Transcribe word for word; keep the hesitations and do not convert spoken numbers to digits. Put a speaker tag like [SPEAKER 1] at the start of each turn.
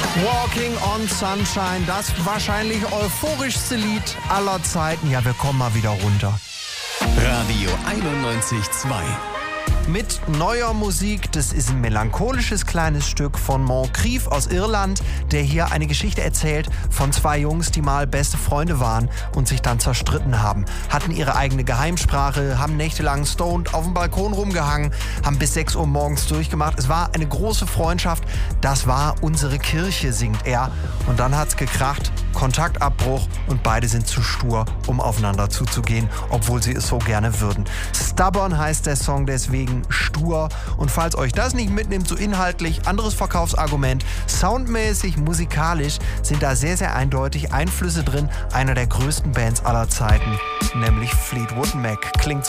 [SPEAKER 1] Walking on Sunshine, das wahrscheinlich euphorischste Lied aller Zeiten. Ja, wir kommen mal wieder runter.
[SPEAKER 2] Radio einundneunzig Komma zwei.
[SPEAKER 1] Mit neuer Musik, das ist ein melancholisches kleines Stück von Moncrief aus Irland, der hier eine Geschichte erzählt von zwei Jungs, die mal beste Freunde waren und sich dann zerstritten haben. Hatten ihre eigene Geheimsprache, haben nächtelang stoned auf dem Balkon rumgehangen, haben bis sechs Uhr morgens durchgemacht. Es war eine große Freundschaft, das war unsere Kirche, singt er. Und dann hat's gekracht, Kontaktabbruch und beide sind zu stur, um aufeinander zuzugehen, obwohl sie es so gerne würden. Stubborn heißt der Song deswegen, stur. Und falls euch das nicht mitnimmt, so inhaltlich, anderes Verkaufsargument, soundmäßig, musikalisch sind da sehr, sehr eindeutig Einflüsse drin einer der größten Bands aller Zeiten, nämlich Fleetwood Mac. Klingt